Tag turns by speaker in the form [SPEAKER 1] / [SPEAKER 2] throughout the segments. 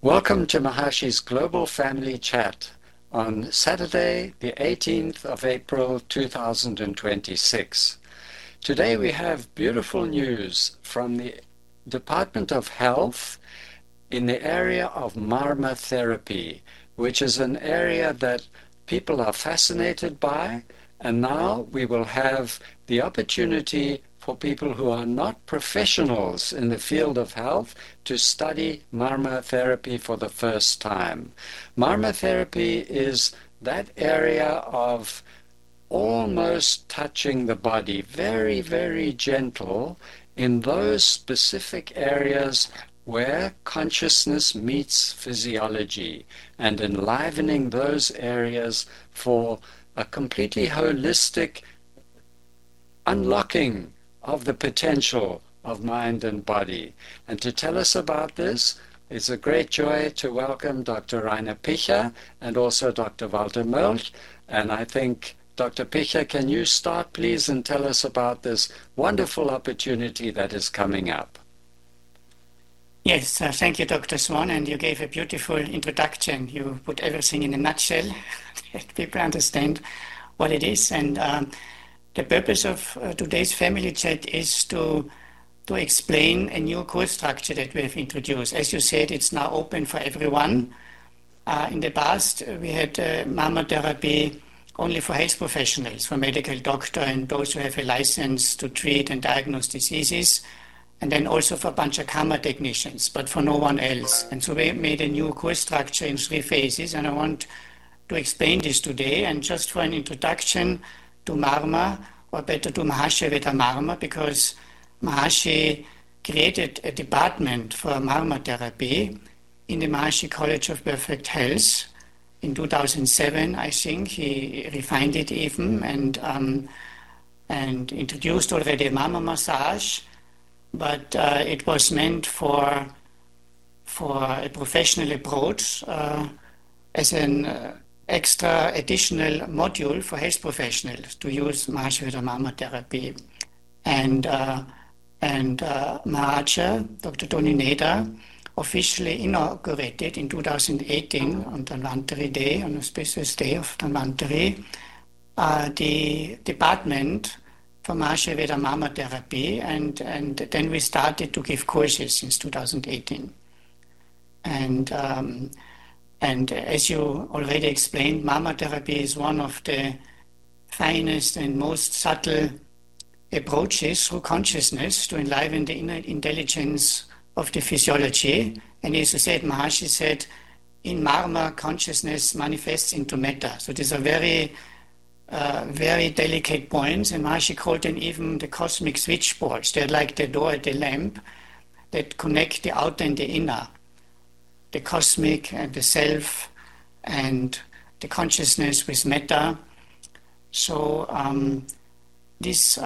[SPEAKER 1] Welcome to Mahashi's Global Family Chat on Saturday, the 18th of April, 2026. Today we have beautiful news from the Department of Health in the area of marma therapy, which is an area that people are fascinated by, and now we will have the opportunity for people who are not professionals in the field of health to study marma therapy for the first time. Marma therapy is that area of almost touching the body, very, very gentle in those specific areas where consciousness meets physiology, and enlivening those areas for a completely holistic unlocking of the potential of mind and body. And to tell us about this, it's a great joy to welcome Dr. Rainer Picher and also Dr. Walter Mölch. And I think, Dr. Picher, can you start, please, and tell us about this wonderful opportunity that is coming up?
[SPEAKER 2] Yes, thank you, Dr. Swan, and you gave a beautiful introduction. You put everything in a nutshell, that people understand what it is. And the purpose of today's family chat is to explain a new course structure that we have introduced. As you said, it's now open for everyone. In the past, we had marma therapy only for health professionals, for medical doctor and those who have a license to treat and diagnose diseases, and then also for Panchakarma technicians, but for no one else. And so we made a new course structure in 3 phases, and I want to explain this today. And just for an introduction to marma, or better to Mahashi Veda Marma, because Mahashi created a department for marma therapy in the Mahashi College of Perfect Health. In 2007, I think, he refined it even and introduced already marma massage, but it was meant for a professional approach as an extra additional module for health professionals to use Mahashi Veda Marma therapy. And Maharaja, Dr. Tony Neda, officially inaugurated in 2018 on Dhanvantari Day, on the auspicious day of Dhanvantari, the department for Mahashi Veda Marma therapy, and then we started to give courses since 2018. And as you already explained, marma therapy is one of the finest and most subtle approaches through consciousness to enliven the inner intelligence of the physiology. And as you said, Mahashi said, in marma, consciousness manifests into matter. So these are very delicate points, and Mahashi called them even the cosmic switchboards. They're like the door, the lamp that connect the outer and the inner, the cosmic and the self and the consciousness with metta. So these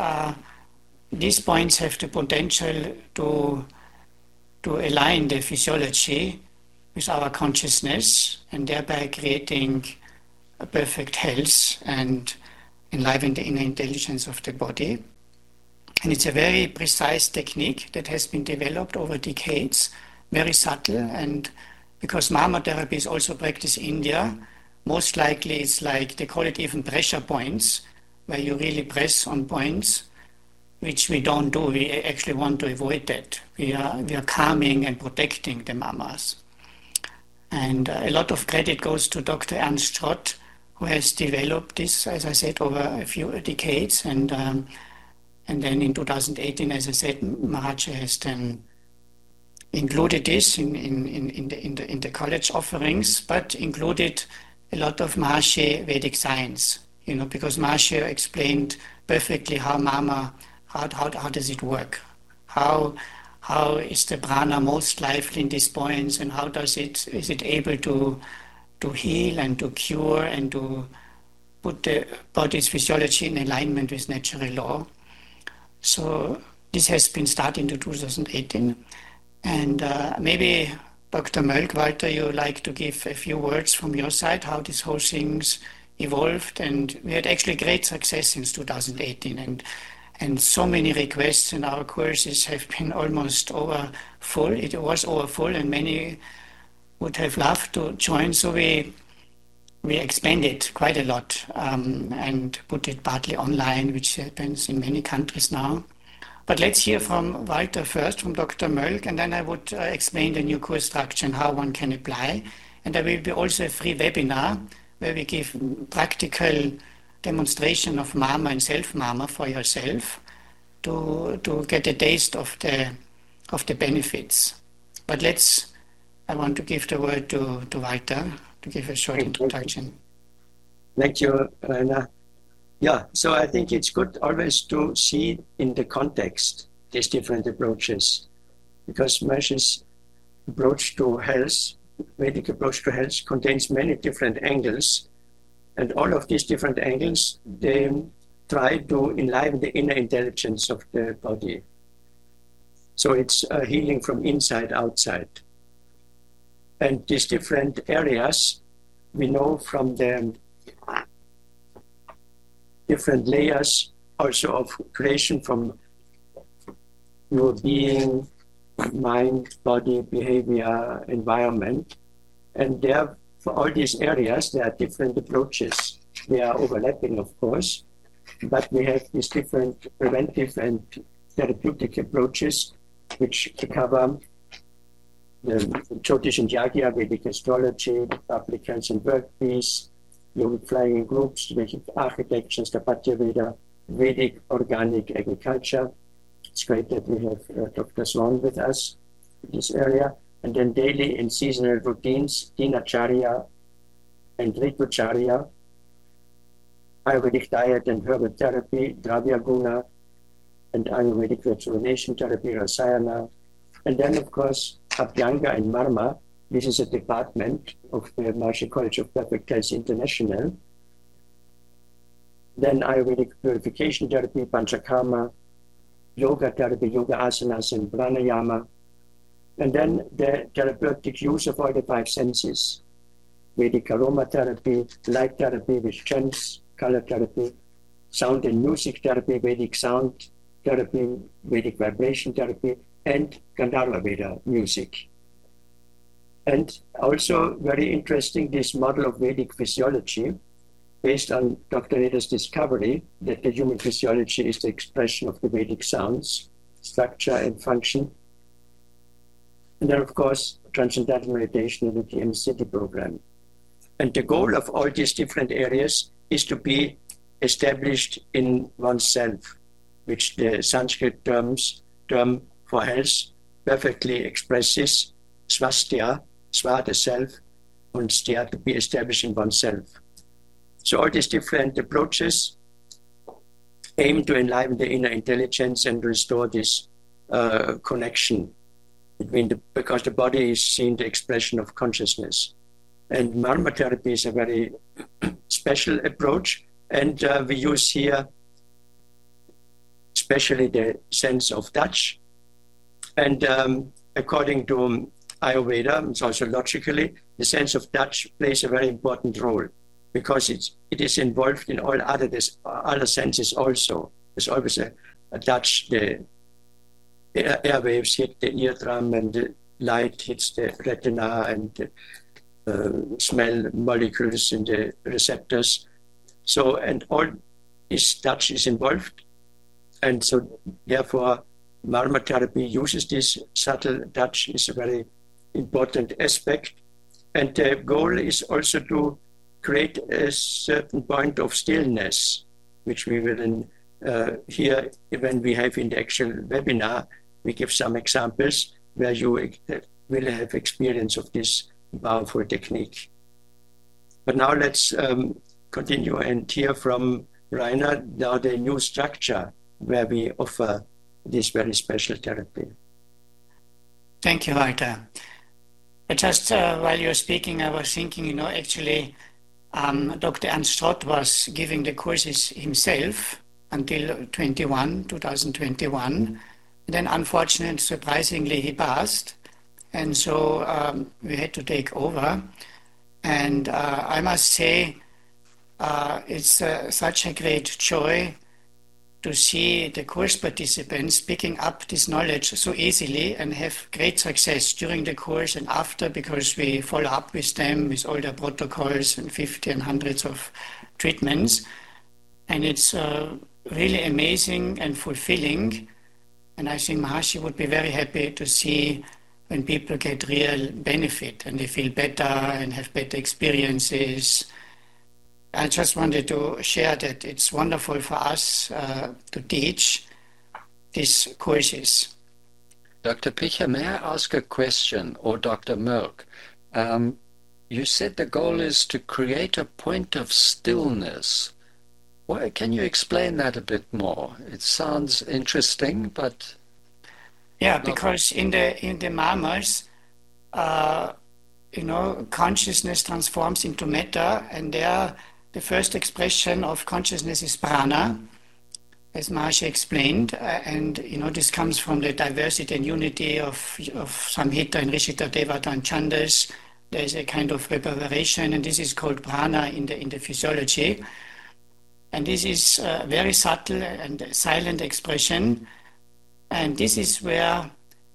[SPEAKER 2] points have the potential to align the physiology with our consciousness, and thereby creating a perfect health and enliven the inner intelligence of the body. And it's a very precise technique that has been developed over decades, very subtle. And because marma therapy is also practiced in India, most likely it's like, they call it even pressure points, where you really press on points, which we don't do. We actually want to avoid that. We are calming and protecting the marmas. And a lot of credit goes to Dr. Ernst Schrott, who has developed this, as I said, over a few decades. And then in 2018, as I said, Maharaja has then included this in the college offerings, but included a lot of Mahashi Vedic science, because Mahashi explained perfectly how marma, how does it work? How is the prana most lively in these points, and how is it able to heal and to cure and to put the body's physiology in alignment with natural law? So this has been started in 2018. And maybe Dr. Mölch, Walter, you would like to give a few words from your side, how this whole thing's evolved. And we had actually great success since 2018. And so many requests, and our courses have been almost over full. It was over full, and many would have loved to join. So we expanded quite a lot and put it partly online, which happens in many countries now. But let's hear from Walter first, from Dr. Mölk, and then I would explain the new course structure and how one can apply. And there will be also a free webinar where we give practical demonstration of Marma and self-Marma for yourself to get a taste of the benefits. But I want to give the word to Walter to give a short introduction.
[SPEAKER 3] Thank you, Rainer. Yeah, so I think it's good always to see in the context these different approaches, because Maharishi approach to health, Vedic approach to health, contains many different angles, and all of these different angles, they try to enliven the inner intelligence of the body. So it's healing from inside outside. And these different areas, we know from the different layers also of creation, from your being, mind, body, behavior, environment. And there, for all these areas, there are different approaches. They are overlapping, of course, but we have these different preventive and therapeutic approaches which cover the Jyotish and Yagya, Vedic astrology, public health and work peace, yogic flying in groups, Vedic architecture, Stapatya Veda, Vedic organic agriculture. It's great that we have Dr. Swan with us in this area. And then daily and seasonal routines, Dinacharya and Ritucharya, Ayurvedic diet and herbal therapy, Dravya Guna, and Ayurvedic rejuvenation therapy, Rasayana. And then, of course, Abhyanga and Marma. This is a department of the Maharishi College of Perfect Health International. Then Ayurvedic purification therapy, Panchakarma, yoga therapy, yoga asanas and pranayama. And then the therapeutic use of all the five senses, Vedic aroma therapy, light therapy with gems, color therapy, sound and music therapy, Vedic sound therapy, Vedic vibration therapy, and Gandharva Veda music. And also very interesting, this model of Vedic physiology, based on Dr. Neda's discovery that the human physiology is the expression of the Vedic sounds, structure and function. And then, of course, Transcendental Meditation and the TM City program. And the goal of all these different areas is to be established in oneself, which the Sanskrit term for health perfectly expresses: swasthya, swa the self, and sthya to be established in oneself. So all these different approaches aim to enliven the inner intelligence and restore this connection between because the body is seen the expression of consciousness. And Marma therapy is a very special approach, and we use here especially the sense of touch. And according to Ayurveda, it's also logically, the sense of touch plays a very important role because it is involved in all other senses also. There's always a touch, the airwaves hit the eardrum and the light hits the retina and the smell molecules in the receptors. So, and all this touch is involved. And so therefore, Marma therapy uses this subtle touch, is a very important aspect. And the goal is also to create a certain point of stillness, which we will here, when we have in the actual webinar, we give some examples where you will have experience of this powerful technique. But now let's continue and hear from Rainer now the new structure where we offer this very special therapy.
[SPEAKER 2] Thank you, Walter. Just while you're speaking, I was thinking, actually, Dr. Ernst Stott was giving the courses himself until 2021. Then, unfortunately, surprisingly, he passed. And so we had to take over. And I must say, it's such a great joy to see the course participants picking up this knowledge so easily and have great success during the course and after, because we follow up with them with all their protocols and 50 and hundreds of treatments. And it's really amazing and fulfilling. And I think Maharishi would be very happy to see when people get real benefit and they feel better and have better experiences. I just wanted to share that it's wonderful for us to teach these courses.
[SPEAKER 1] Dr. Picha, may I ask a question, or Dr. Milk? You said the goal is to create a point of stillness. Why, can you explain that a bit more? It sounds interesting, but...
[SPEAKER 2] Yeah, because in the mamas, consciousness transforms into matter, and there the first expression of consciousness is prana, as Maharishi explained, and this comes from the diversity and unity of Samhita and Rishita, Devata and Chandas. There is a kind of reverberation, and this is called prana in the physiology. And this is a very subtle and silent expression. And this is where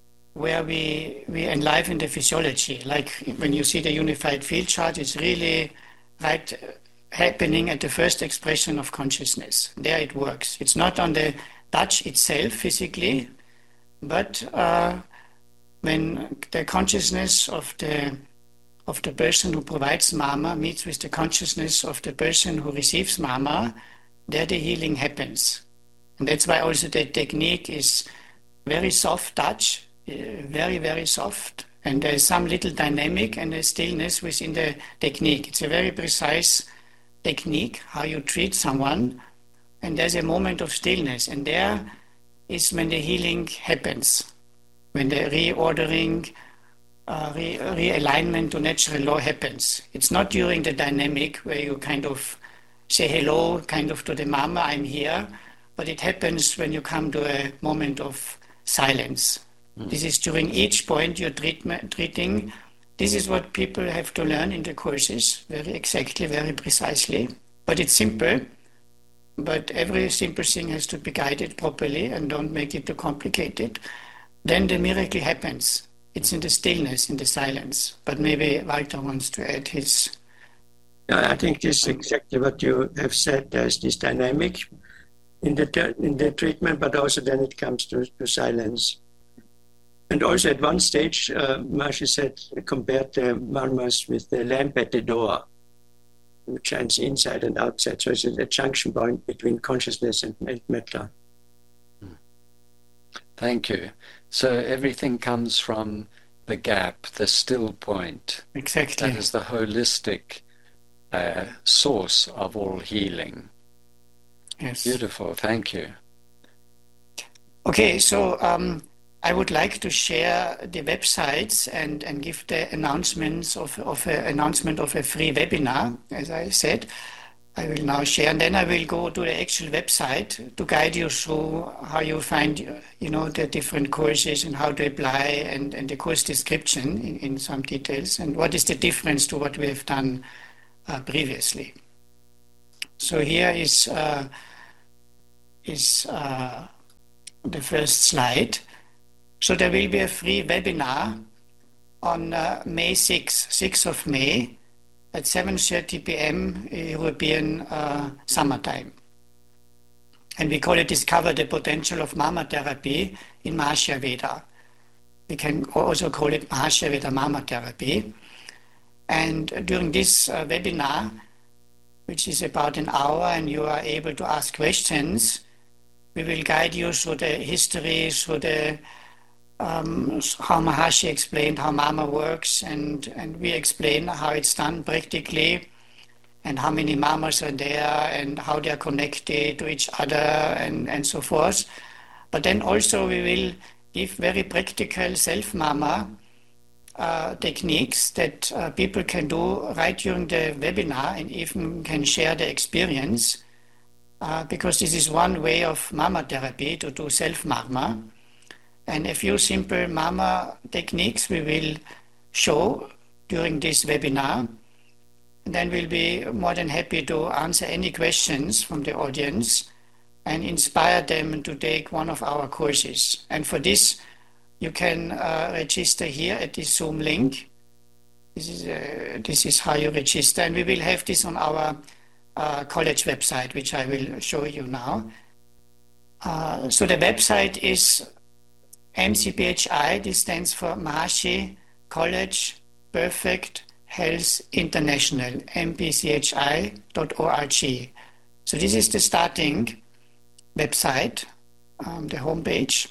[SPEAKER 2] we enliven the physiology. Like when you see the unified field chart, it's really happening at the first expression of consciousness. There it works. It's not on the touch itself physically, but when the consciousness of the person who provides mama meets with the consciousness of the person who receives mama, there the healing happens. And that's why also the technique is very soft touch, very, very soft. And there's some little dynamic and a stillness within the technique. It's a very precise technique, how you treat someone. And there's a moment of stillness. And there is when the healing happens, when the reordering, realignment to natural law happens. It's not during the dynamic where you kind of say hello, kind of to the mama, I'm here. But it happens when you come to a moment of silence. This is during each point you're treating. This is what people have to learn in the courses, very exactly, very precisely. But it's simple. But every simple thing has to be guided properly and don't make it too complicated. Then the miracle happens. It's in the stillness, in the silence. But maybe Walter wants to add his...
[SPEAKER 3] Yeah, I think this is exactly what you have said. There's this dynamic in the treatment, but also then it comes to silence. And also at one stage, Maharishi said, compared the mamas with the lamp at the door, which shines inside and outside. So it's a junction point between consciousness and metta.
[SPEAKER 1] Thank you. So everything comes from the gap, the still point.
[SPEAKER 2] Exactly.
[SPEAKER 1] That is the holistic source of all healing.
[SPEAKER 2] Yes.
[SPEAKER 1] Beautiful. Thank you.
[SPEAKER 2] Okay, so I would like to share the websites and give the announcements of an announcement of a free webinar, as I said. I will now share, and then I will go to the actual website to guide you through how you find, the different courses and how to apply, and the course description in some details, and what is the difference to what we have done previously. So here is the first slide. So there will be a free webinar on May 6th of May, at 7:30 p.m. European summertime. And we call it Discover the Potential of Mama Therapy in Mahasya Veda. We can also call it Mahasya Veda Mama Therapy. And during this webinar, which is about an hour, and you are able to ask questions, we will guide you through the history, through the how Maharishi explained how Mama works, and we explain how it's done practically, and how many Mamas are there, and how they are connected to each other, and so forth. But then also we will give very practical self-Mama techniques that people can do right during the webinar, and even can share the experience, because this is one way of Mama therapy, to do self-Mama. And a few simple Mama techniques we will show during this webinar. And then we'll be more than happy to answer any questions from the audience. and inspire them to take one of our courses. And for this, you can register here at this Zoom link. This is how you register, and we will have this on our college website, which I will show you now. So the website is MCPHI. This stands for Maharishi College Perfect Health International, mpchi.org. So this is the starting website, the homepage.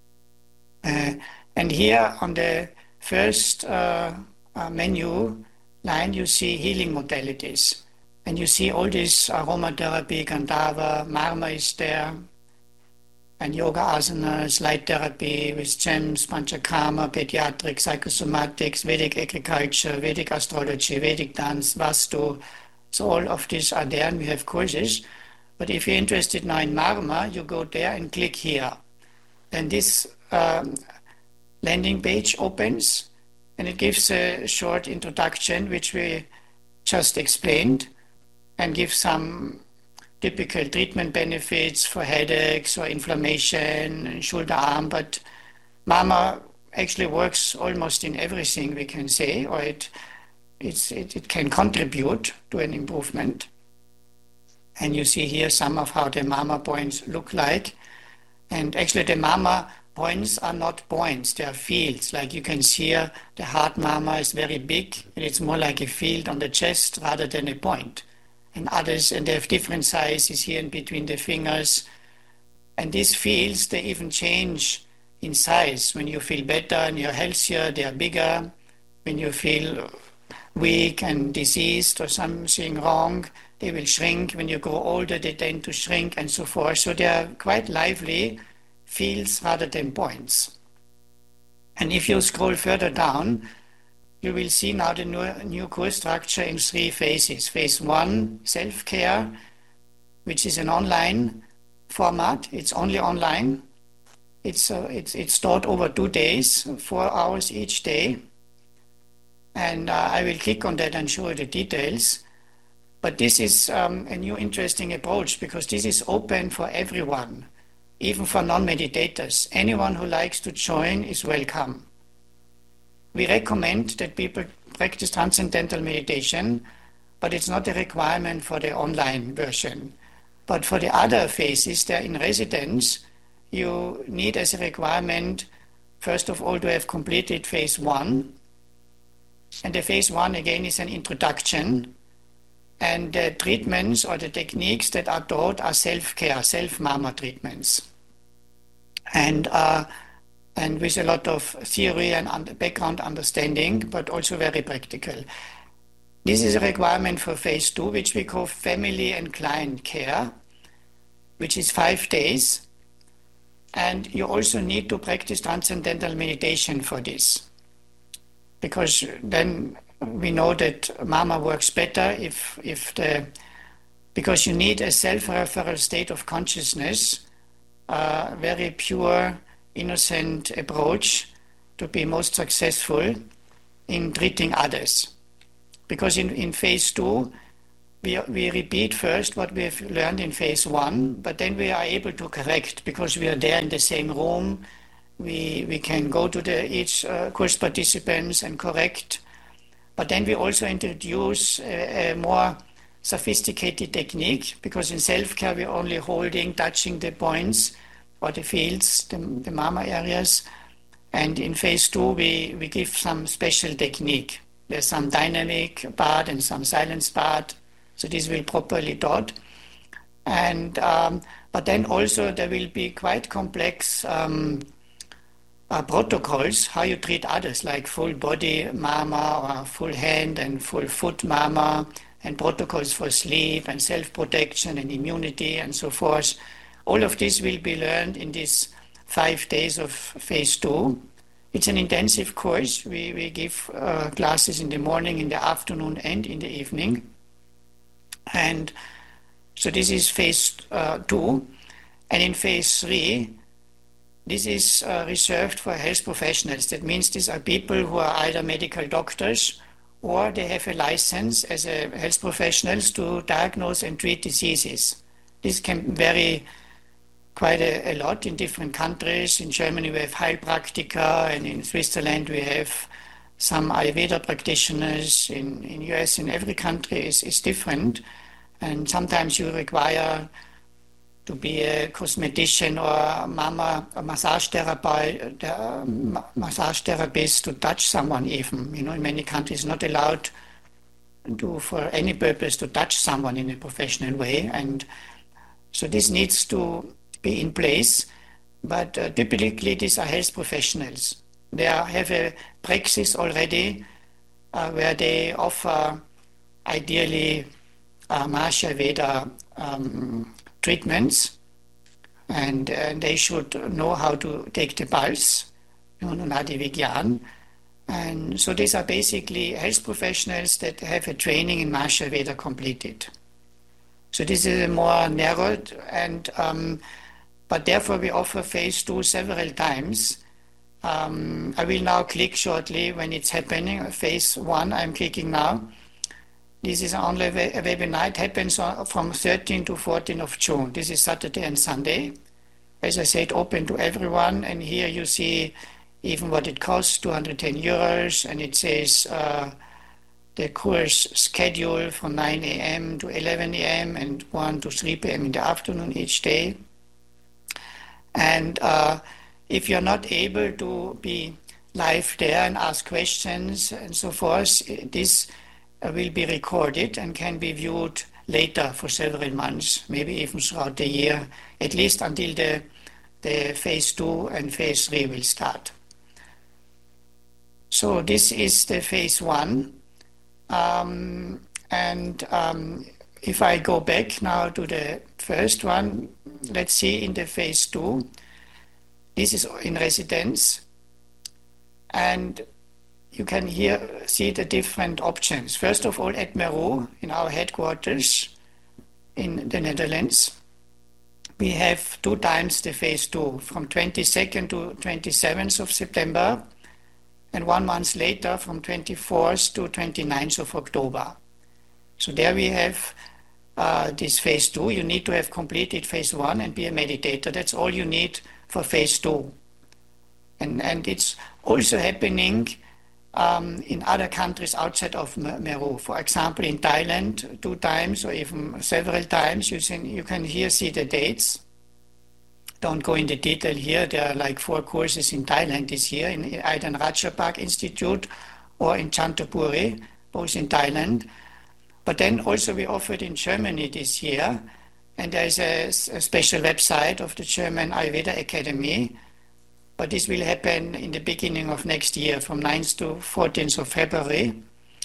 [SPEAKER 2] And here on the first menu line, you see healing modalities. And you see all this aromatherapy, Gandhava, Marma is there, and yoga asanas, light therapy with gems, panchakarma, pediatrics, psychosomatics, Vedic agriculture, Vedic astrology, Vedic dance, Vastu. So all of these are there, and we have courses. But if you're interested now in Marma, you go there and click here. Then this landing page opens, and it gives a short introduction, which we just explained, and gives some typical treatment benefits for headaches or inflammation and shoulder arm. But Marma actually works almost in everything, we can say, or it can contribute to an improvement. And you see here some of how the Marma points look like. And actually the Marma points are not points, they are fields. Like you can see here, the heart Marma is very big, and it's more like a field on the chest rather than a point. And others, and they have different sizes here in between the fingers. And these fields, they even change in size. When you feel better and you're healthier, they are bigger. When you feel weak and diseased or something wrong, they will shrink. When you grow older, they tend to shrink, and so forth. So they are quite lively fields rather than points. And if you scroll further down, you will see now the new course structure in 3 phases. Phase 1, self-care, which is an online format. It's only online. It's taught over 2 days, 4 hours each day. And I will click on that and show you the details. But this is a new interesting approach, because this is open for everyone, even for non-meditators. Anyone who likes to join is welcome. We recommend that people practice transcendental meditation, but it's not a requirement for the online version. But for the other phases, they're in residence, you need as a requirement, first of all, to have completed phase 1. And the phase 1, again, is an introduction. And the treatments or the techniques that are taught are self-care, self-Marma treatments. And with a lot of theory and background understanding, but also very practical. This is a requirement for phase 2, which we call family and client care, which is 5 days. And you also need to practice transcendental meditation for this, because then we know that Marma works better because you need a self-referral state of consciousness, very pure, innocent approach to be most successful in treating others. Because in phase 2, we repeat first what we have learned in phase 1, but then we are able to correct, because we are there in the same room. We can go to each course participants and correct. But then we also introduce a more sophisticated technique, because in self-care we're only holding, touching the points or the fields, the Marma areas. And in phase 2 we give some special technique. There's some dynamic part and some silence part, so this will properly taught. And but then also there will be quite complex protocols how you treat others, like full body Marma or full hand and full foot Marma, and protocols for sleep and self-protection and immunity and so forth. All of this will be learned in these 5 days of phase 2. It's an intensive course. We give classes in the morning, in the afternoon, and in the evening. And so this is phase 2. And in phase 3, this is reserved for health professionals. That means these are people who are either medical doctors or they have a license as a health professionals to diagnose and treat diseases. This can vary quite a lot in different countries. In Germany we have Heilpraktiker, and in Switzerland we have some Ayurveda practitioners. In US, in every country is different, and sometimes you require to be a cosmetician or a massage therapist to touch someone even. In many countries not allowed for any purpose to touch someone in a professional way, and so this needs to be in place. But typically these are health professionals. They have a praxis already where they offer ideally Mahasaya Veda treatments, and they should know how to take the pulse, Nadi Vigyan. And so these are basically health professionals that have a training in Mahasaya Veda completed. So this is a more narrowed, and but therefore we offer phase 2 several times. I will now click shortly when it's happening. Phase 1 I'm clicking now. This is only a webinar. It happens from 13 to 14 of June. This is Saturday and Sunday. As I said, open to everyone. And here you see even what it costs, 210 euros. And it says the course schedule from 9 a.m. to 11 a.m. and 1 to 3 p.m. in the afternoon each day. And if you're not able to be live there and ask questions and so forth, this will be recorded and can be viewed later for several months, maybe even throughout the year, at least until the phase 2 and phase 3 will start. So this is the phase 1. If I go back now to the first one, let's see in the phase 2, this is in residence, and you can here see the different options. First of all, at Meru, in our headquarters in the Netherlands, we have 2 times the phase 2, from 22nd to 27th of September, and 1 month later from 24th to 29th of October. So there we have this phase 2. You need to have completed phase 1 and be a meditator. That's all you need for phase 2. And it's also happening in other countries outside of Meru. For example, in Thailand, 2 times or even several times. You can here see the dates. Don't go into detail here. There are like 4 courses in Thailand this year, in either in Ratchapak Institute or in Chantapuri, both in Thailand. But then also we offered in Germany this year, and there is a special website of the German Ayurveda Academy. But this will happen in the beginning of next year, from 9th to 14th of February.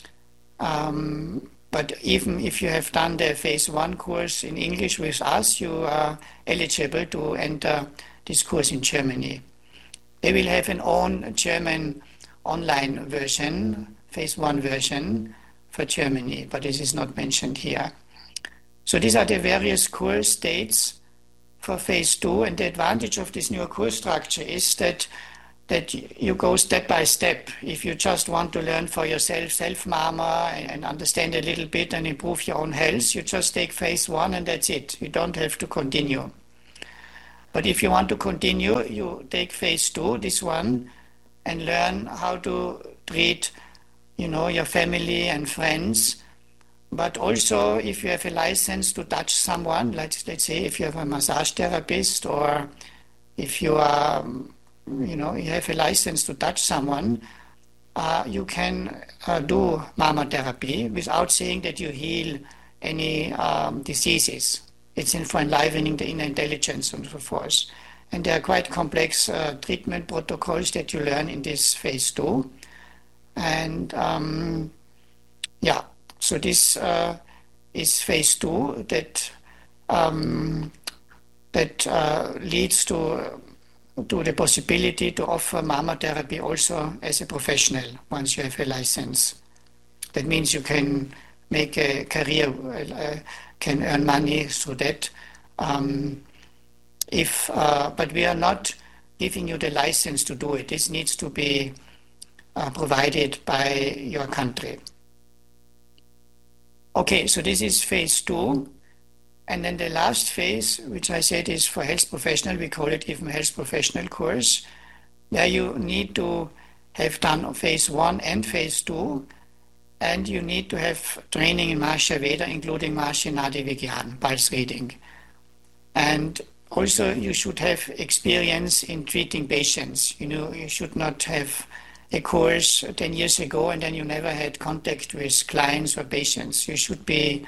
[SPEAKER 2] But even if you have done the phase 1 course in English with us, you are eligible to enter this course in Germany. They will have an own German online version, phase 1 version for Germany, but this is not mentioned here. So these are the various course dates for phase 2, and the advantage of this new course structure is that you go step by step. If you just want to learn for yourself, self-mama, and understand a little bit and improve your own health, you just take phase 1 and that's it. You don't have to continue. But if you want to continue, you take phase 2, this one, and learn how to treat, your family and friends. But also, if you have a license to touch someone, let's say if you have a massage therapist, or if you are, you have a license to touch someone, you can do mama therapy without saying that you heal any diseases. It's for enlivening the inner intelligence and so forth. And there are quite complex treatment protocols that you learn in this phase 2. And so this is phase 2 that leads to the possibility to offer mama therapy also as a professional once you have a license. That means you can make a career, can earn money through that. But we are not giving you the license to do it. This needs to be provided by your country. Okay, so this is phase 2. And then the last phase, which I said is for health professional, we call it even health professional course, where you need to have done phase 1 and phase 2, and you need to have training in Mahasaya Veda, including Mahasi Nadi Vigyan, pulse reading. And also you should have experience in treating patients. You should not have a course 10 years ago and then you never had contact with clients or patients. You should be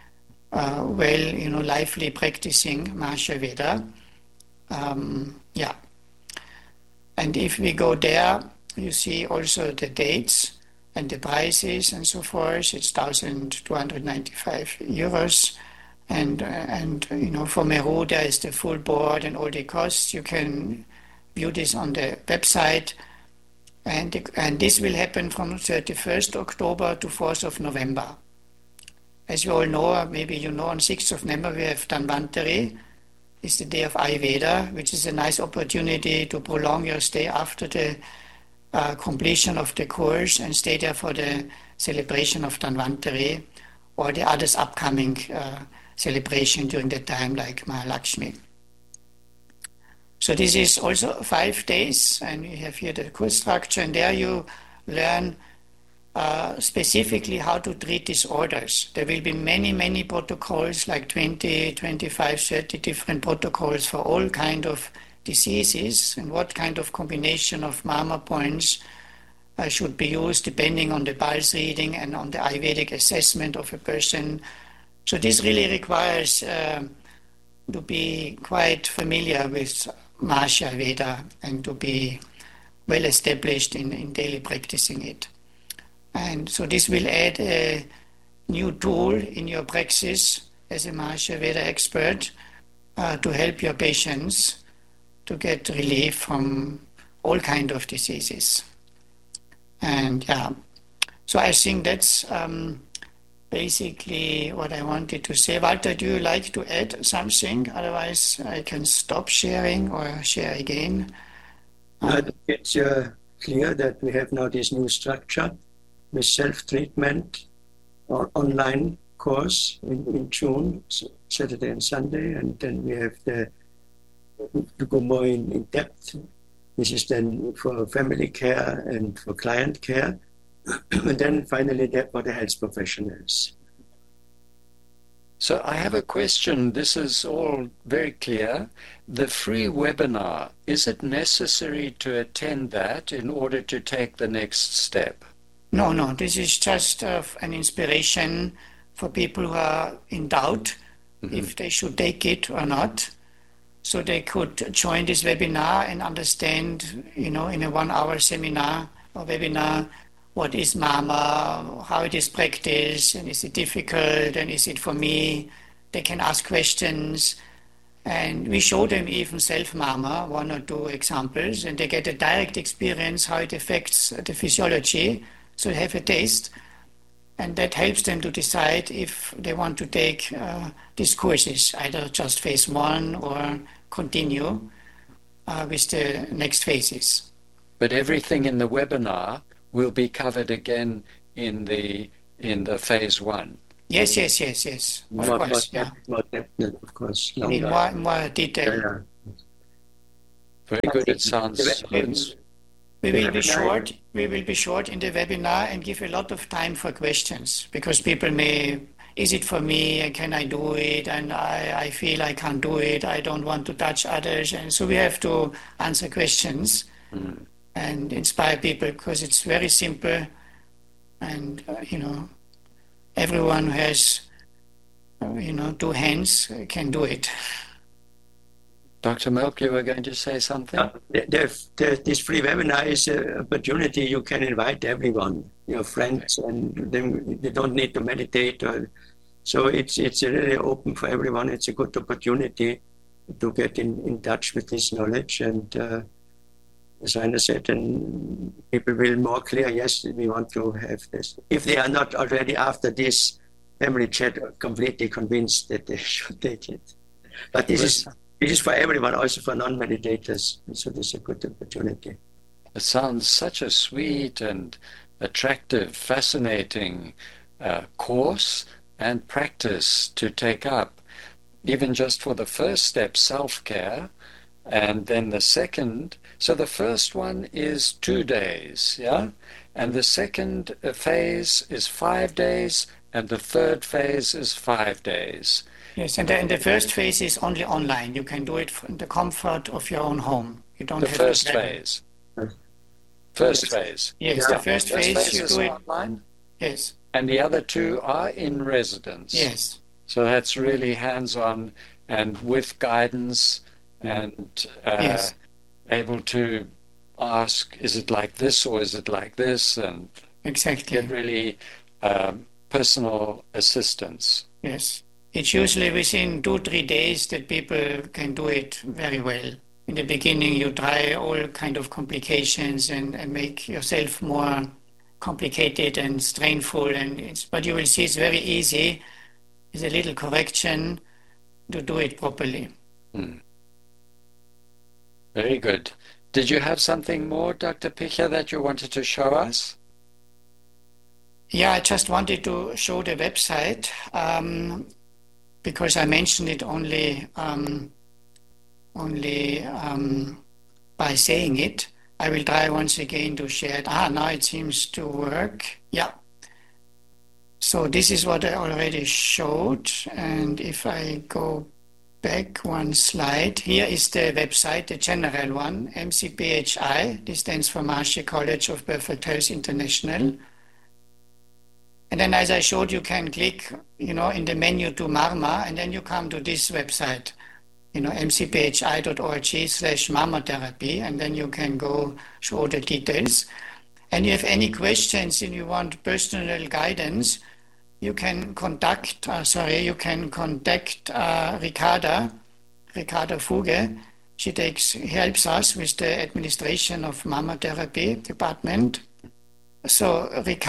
[SPEAKER 2] lively practicing Mahasaya Veda. Yeah. And if we go there, you see also the dates and the prices and so forth. It's 1,295 euros. And for Meru, there is the full board and all the costs. You can view this on the website. And this will happen from 31st October to 4th of November. As you all know, maybe you know, on 6th of November we have Dhanvantari. It's the day of Ayurveda, which is a nice opportunity to prolong your stay after the completion of the course and stay there for the celebration of Dhanvantari or the others upcoming celebration during that time, like Mahalakshmi. So this is also 5 days, and we have here the course structure, and there you learn specifically how to treat disorders. There will be many, many protocols, like 20, 25, 30 different protocols for all kind of diseases, and what kind of combination of Mama points should be used depending on the pulse reading and on the Ayurvedic assessment of a person. So this really requires to be quite familiar with Mahasaya Veda and to be well established in daily practicing it. And so this will add a new tool in your practice as a Mahasaya Veda expert to help your patients to get relief from all kinds of diseases. And so I think that's basically what I wanted to say. Walter, do you like to add something? Otherwise, I can stop sharing or share again.
[SPEAKER 3] It's clear that we have now this new structure with self-treatment or online course in June, Saturday and Sunday, and then we have to go more in depth. This is then for family care and for client care. And then finally for the health professionals.
[SPEAKER 1] So I have a question. This is all very clear. The free webinar, is it necessary to attend that in order to take the next step?
[SPEAKER 2] No. This is just an inspiration for people who are in doubt if they should take it or not. So they could join this webinar and understand, in a 1-hour seminar or webinar, what is Mama, how it is practiced, and is it difficult, and is it for me? They can ask questions, and we show them even self-Mama, 1 or 2 examples, and they get a direct experience how it affects the physiology, so they have a taste, and that helps them to decide if they want to take these courses, either just phase 1 or continue with the next phases.
[SPEAKER 1] But everything in the webinar will be covered again in the phase 1.
[SPEAKER 2] Yes. Of course, yeah.
[SPEAKER 3] More definite, of course.
[SPEAKER 2] In more detail.
[SPEAKER 3] Yeah.
[SPEAKER 1] Very good. It sounds.
[SPEAKER 2] We will be short. We will be short in the webinar and give a lot of time for questions, because people may, is it for me? Can I do it? And I feel I can't do it. I don't want to touch others, and so we have to answer questions. And inspire people, because it's very simple, and everyone who has 2 hands can do it.
[SPEAKER 1] Dr. Milk, you were going to say something?
[SPEAKER 3] This free webinar is an opportunity. You can invite everyone, your friends, and then they don't need to meditate. So it's really open for everyone. It's a good opportunity to get in touch with this knowledge, and as Rainer said, and people will more clear, yes, we want to have this. If they are not already after this family chat completely convinced that they should take it. But this is for everyone, also for non-meditators, so this is a good opportunity.
[SPEAKER 1] It sounds such a sweet and attractive, fascinating course and practice to take up. even just for the first step, self-care, and then the second, so the first one is 2 days, yeah? And the second phase is 5 days, and the third phase is 5 days.
[SPEAKER 2] Yes, and the first phase is only online. You can do it from the comfort of your own home. You don't
[SPEAKER 1] The
[SPEAKER 2] have
[SPEAKER 1] first
[SPEAKER 2] to travel.
[SPEAKER 1] phase. First phase.
[SPEAKER 2] Yes,
[SPEAKER 3] Yeah.
[SPEAKER 2] the first
[SPEAKER 1] First
[SPEAKER 2] phase
[SPEAKER 1] phase
[SPEAKER 2] you
[SPEAKER 1] is
[SPEAKER 2] do it.
[SPEAKER 1] online,
[SPEAKER 2] Yes,
[SPEAKER 1] and the other two are in residence.
[SPEAKER 2] yes,
[SPEAKER 1] So that's really hands-on and with guidance and
[SPEAKER 2] yes,
[SPEAKER 1] able to ask, is it like this or is it like this? And
[SPEAKER 2] exactly.
[SPEAKER 1] get really personal assistance.
[SPEAKER 2] Yes. It's usually within 2-3 days that people can do it very well. In the beginning, you try all kind of complications and make yourself more complicated and strainful, but you will see it's very easy. With a little correction to do it properly.
[SPEAKER 1] Very good. Did you have something more, Dr. Picha, that you wanted to show us?
[SPEAKER 2] Yeah, I just wanted to show the website because I mentioned it only by saying it. I will try once again to share it. Now it seems to work. Yeah. So this is what I already showed. And if I go back one slide, here is the website, the general one, MCPHI. This stands for Maharishi College of Perfect Health International. And then as I showed, you can click, in the menu to Marma, and then you come to this website, mcphi.org/Marma therapy, and then you can go show the details. And if you have any questions and you want personal guidance, you can contact Ricarda Fuge. She helps us with the administration of Marma therapy department. So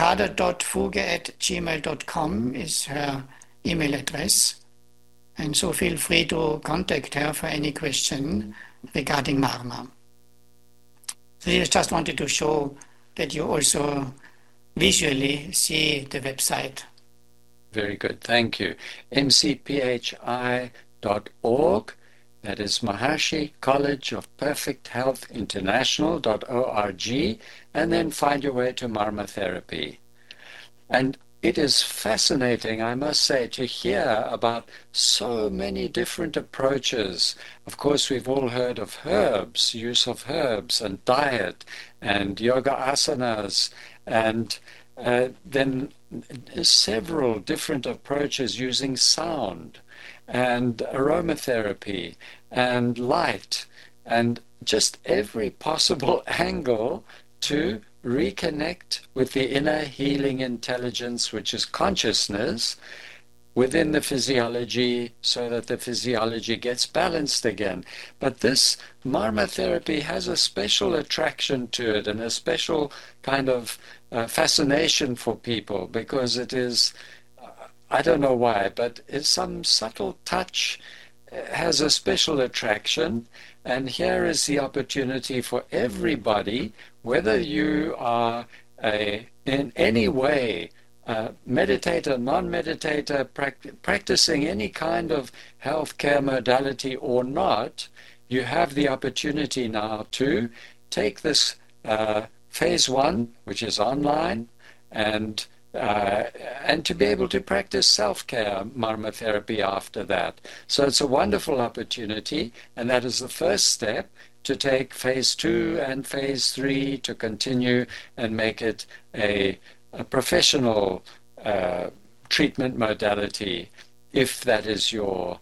[SPEAKER 2] ricarda.fuge@gmail.com is her email address. And so feel free to contact her for any question regarding Marma. So I just wanted to show that you also visually see the website.
[SPEAKER 1] Very good. Thank you. mcphi.org. That is Maharishi College of Perfect Health International.org, and then find your way to Marma Therapy. And it is fascinating, I must say, to hear about so many different approaches. Of course, we've all heard of herbs, use of herbs and diet and yoga asanas, and then several different approaches using sound and aromatherapy and light and just every possible angle to reconnect with the inner healing intelligence, which is consciousness, within the physiology so that the physiology gets balanced again. But this Marma therapy has a special attraction to it and a special kind of fascination for people because it is, I don't know why, but it's some subtle touch has a special attraction. And here is the opportunity for everybody, whether you are in any way meditator, non-meditator, practicing any kind of healthcare modality or not, you have the opportunity now to take this phase 1, which is online, and to be able to practice self-care, Marma therapy after that. So it's a wonderful opportunity, and that is the first step to take phase 2 and phase 3 to continue and make it a professional treatment modality, if that is your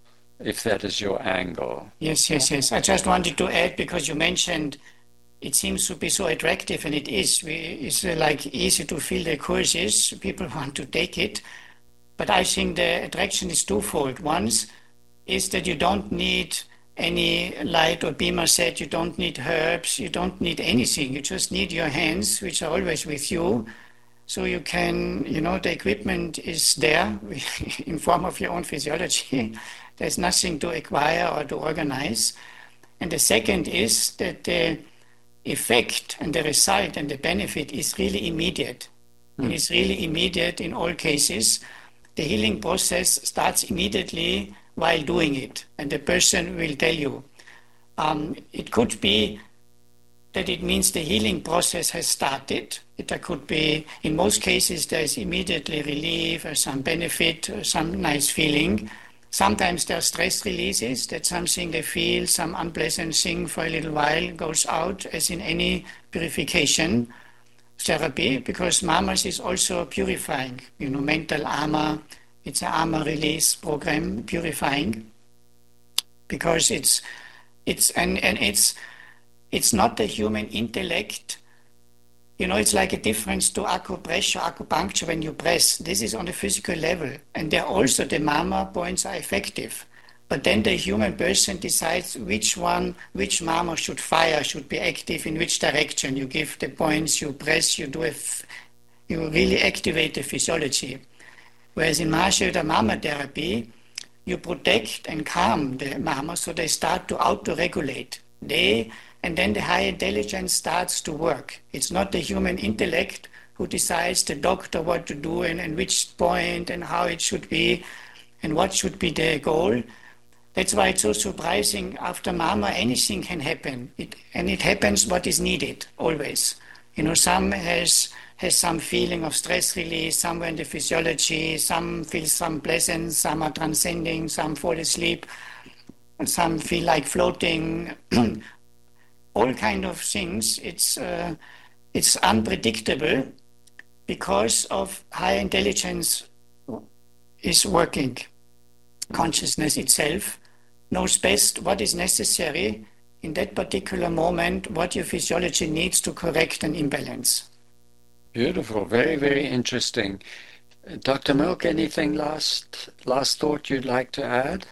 [SPEAKER 1] angle.
[SPEAKER 2] Yes. I just wanted to add, because you mentioned it seems to be so attractive, and it is. It's like easy to fill the courses. People want to take it. But I think the attraction is twofold. One is that you don't need any light or beamer set. You don't need herbs. You don't need anything. You just need your hands, which are always with you. So you can, the equipment is there in form of your own physiology. There's nothing to acquire or to organize. And the second is that the effect and the result and the benefit is really immediate. It is really immediate in all cases. The healing process starts immediately while doing it, and the person will tell you. It could be that it means the healing process has started. There could be, in most cases, there is immediately relief or some benefit, or some nice feeling. Sometimes there are stress releases, that's something they feel, some unpleasant thing for a little while goes out, as in any purification therapy, because mamas is also purifying, mental armor. It's an armor release program, purifying, because it's not the human intellect. It's like a difference to acupressure, acupuncture when you press. This is on a physical level. And there also the mama points are effective. But then the human person decides which mama should fire, should be active, in which direction. You give the points, you press, you really activate the physiology. Whereas in Mahasi Yoga mama therapy, you protect and calm the mama so they start to auto-regulate. And then the high intelligence starts to work. It's not the human intellect who decides the doctor what to do and which point and how it should be and what should be the goal. That's why it's so surprising. After mama, anything can happen. It happens what is needed, always. Some has some feeling of stress release, somewhere in the physiology, some feel some pleasant, some are transcending, some fall asleep, and some feel like floating. All kind of things. It's unpredictable because of high intelligence is working. Consciousness itself knows best what is necessary in that particular moment, what your physiology needs to correct an imbalance.
[SPEAKER 1] Beautiful, very, very interesting. Dr. Milk, anything last thought you'd like to add?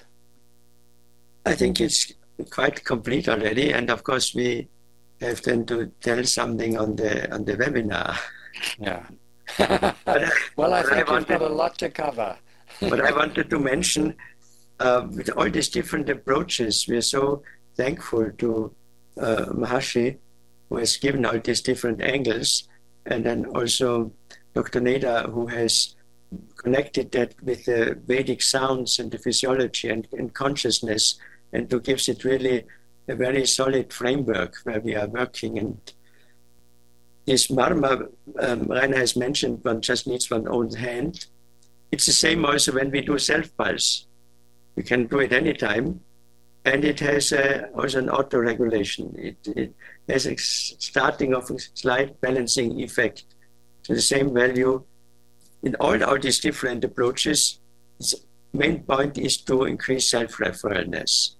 [SPEAKER 3] I think it's quite complete already, and of course we have then to tell something on the webinar.
[SPEAKER 1] Yeah. Well, I think we've got a lot to cover.
[SPEAKER 3] But I wanted to mention, with all these different approaches, we are so thankful to Mahasi, who has given all these different angles, and then also Dr. Neda, who has connected that with the Vedic sounds and the physiology and consciousness, and to gives it really a very solid framework where we are working. And this Marma, Rainer has mentioned, one just needs one's own hand. It's the same also when we do self-pulse. We can do it anytime, and it has also an auto-regulation. It has a starting of a slight balancing effect. So the same value in all these different approaches. The main point is to increase self-reference.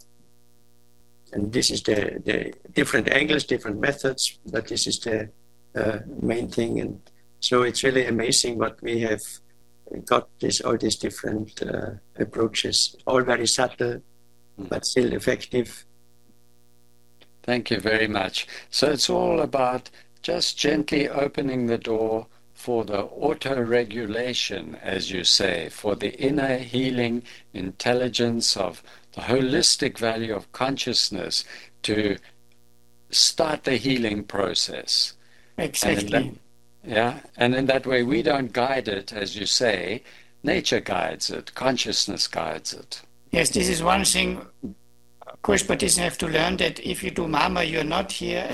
[SPEAKER 3] And this is the different angles, different methods, but this is the main thing. And so it's really amazing what we have got, all these different approaches, all very subtle, but still effective.
[SPEAKER 1] Thank you very much. So it's all about just gently opening the door for the auto-regulation, as you say, for the inner healing intelligence of the holistic value of consciousness to start the healing process.
[SPEAKER 2] Exactly.
[SPEAKER 1] And in that way we don't guide it, as you say, nature guides it, consciousness guides it.
[SPEAKER 2] Yes, this is one thing. Of course, but you have to learn that if you do Mama, you're not here